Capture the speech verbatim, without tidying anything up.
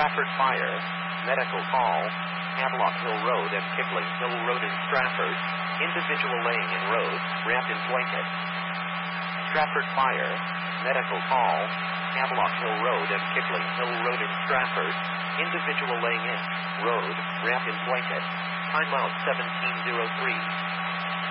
Trafford Fire, medical call, Havelock Hill Road and Kipling Hill Road in Stratford, individual laying in road, wrapped in blanket. Stratford Fire, medical call, Havelock Hill Road and Kipling Hill Road in Stratford, individual laying in road, wrapped in blanket. Time out seventeen oh three.